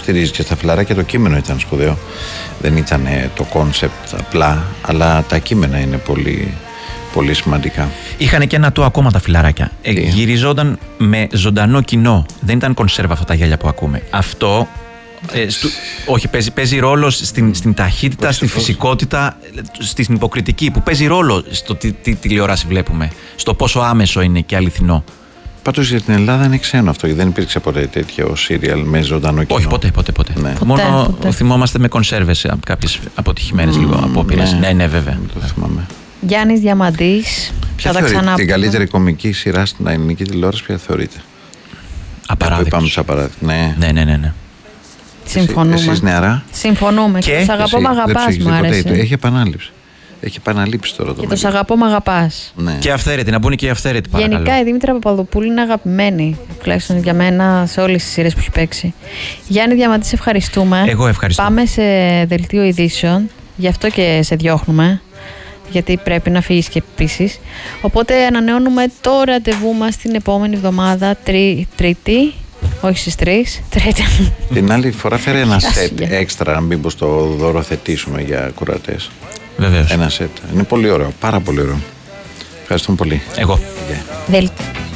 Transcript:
στηρίζει και στα φιλαράκια το κείμενο ήταν σπουδαίο. Δεν ήταν το κόνσεπτ απλά, αλλά τα κείμενα είναι πολύ, πολύ σημαντικά. Είχαν και ένα του ακόμα τα φιλαράκια. Γυριζόταν με ζωντανό κοινό. Δεν ήταν κονσέρβα αυτά τα γέλια που ακούμε. Αυτό. Όχι, παίζει ρόλο στην ταχύτητα, στη φυσικότητα, στην υποκριτική, που παίζει ρόλο στο τι τηλεόραση βλέπουμε, στο πόσο άμεσο είναι και αληθινό. Πάντως για την Ελλάδα είναι ξένο αυτό, δεν υπήρξε ποτέ τέτοιο σύριαλ με ζωντανό κοινό. Όχι, ποτέ. Ναι. Μόνο θυμόμαστε με κονσέρβες κάποιες αποτυχημένες λίγο απόπειρες. Ναι, βέβαια. Το θυμάμαι. Γιάννης Διαμαντής. Ποια θεωρείτε την καλύτερη κομική σειρά στην ελληνική τηλεόραση, ποια θεωρείτε? Απαράδεκτος. Ναι. Συμφωνούμε. Εσείς νεαρά. Συμφωνούμε. Και το αγαπώ μ' αγαπάς μου άρεσε. Έχει επανάληψη. Έχει επαναλείψει τώρα το. Και το αγαπώ μ' αγαπάς. Ναι. Και αυθαίρετη, να μπουν και οι αυθαίρετοι, παρακαλώ. Γενικά η Δήμητρα Παπαδοπούλου είναι αγαπημένη, τουλάχιστον για μένα, σε όλες τις σειρές που έχει παίξει. Γιάννη Διαμαντή, σε ευχαριστούμε. Εγώ ευχαριστώ. Πάμε σε δελτίο ειδήσεων, γι' αυτό και σε διώχνουμε, γιατί πρέπει να φύγεις και επίσης. Οπότε ανανεώνουμε το ραντεβού μας την επόμενη εβδομάδα, Τρίτη. Όχι στις 3. Τρίτη. Την άλλη φορά φέρε ένα σετ έξτρα, μήπως το δωροθετήσουμε για κουρατές. Βεβαίως. Ένα σετ. Είναι πολύ ωραίο, πάρα πολύ ωραίο. Ευχαριστούμε πολύ. Εγώ. Δελτίο.